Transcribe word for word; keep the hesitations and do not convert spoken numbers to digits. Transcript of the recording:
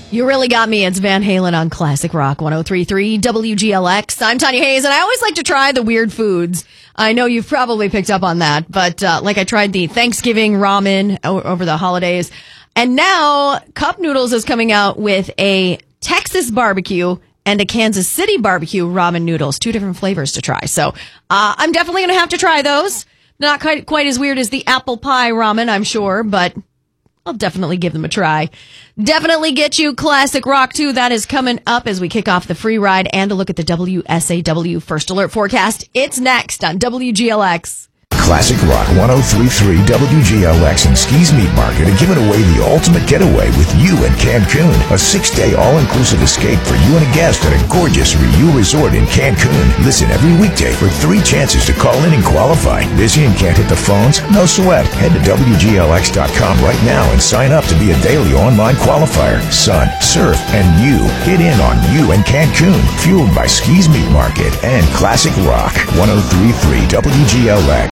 You really got me. It's Van Halen on Classic Rock one oh three point three W G L X. I'm Tanya Hayes, and I always like to try the weird foods. I know you've probably picked up on that, but uh, like I tried the Thanksgiving ramen o- over the holidays. And now Cup Noodles is coming out with a Texas barbecue and a Kansas City barbecue ramen noodles, two different flavors to try. So uh, I'm definitely going to have to try those. Not quite, quite as weird as the apple pie ramen, I'm sure, but I'll definitely give them a try. Definitely get you Classic Rock, too. That is coming up as we kick off the free ride and a look at the W S A W First Alert forecast. It's next on W G L X. Classic Rock one oh three point three W G L X and Ski's Meat Market are giving away the ultimate getaway with you in Cancun. A six-day all-inclusive escape for you and a guest at a gorgeous Riu resort in Cancun. Listen every weekday for three chances to call in and qualify. Busy and can't hit the phones? No sweat. Head to W G L X dot com right now and sign up to be a daily online qualifier. Sun, surf, and you. Get in on you in Cancun. Fueled by Ski's Meat Market and Classic Rock one oh three point three W G L X.